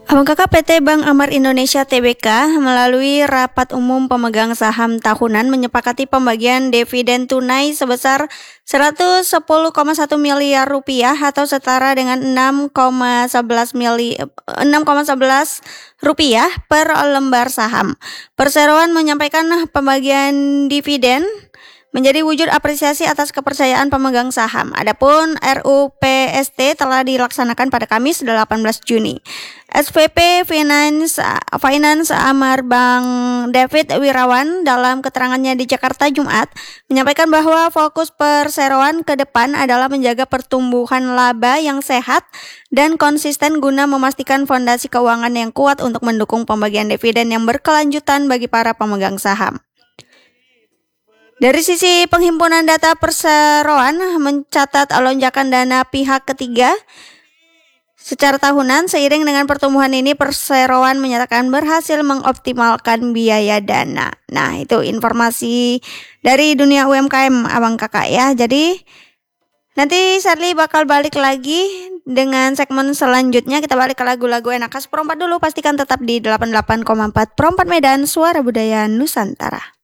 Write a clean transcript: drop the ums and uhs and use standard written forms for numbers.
Abang Kakak PT Bank Amar Indonesia Tbk melalui rapat umum pemegang saham tahunan menyepakati pembagian dividen tunai sebesar 110,1 miliar rupiah atau setara dengan 6,11 rupiah per lembar saham. Perseroan menyampaikan pembagian dividen menjadi wujud apresiasi atas kepercayaan pemegang saham. Adapun RUPST telah dilaksanakan pada Kamis 18 Juni. SVP Finance Amar Bank David Wirawan dalam keterangannya di Jakarta Jumat menyampaikan bahwa fokus perseroan ke depan adalah menjaga pertumbuhan laba yang sehat dan konsisten guna memastikan fondasi keuangan yang kuat untuk mendukung pembagian dividen yang berkelanjutan bagi para pemegang saham. Dari sisi penghimpunan data perseroan mencatat lonjakan dana pihak ketiga secara tahunan. Seiring dengan pertumbuhan ini, perseroan menyatakan berhasil mengoptimalkan biaya dana. Nah, itu informasi dari dunia UMKM Abang Kakak ya. Jadi nanti Sherly bakal balik lagi dengan segmen selanjutnya. Kita balik ke lagu-lagu enak khas Pro 4 dulu. Pastikan tetap di 88,4 Pro 4 Medan, Suara Budaya Nusantara.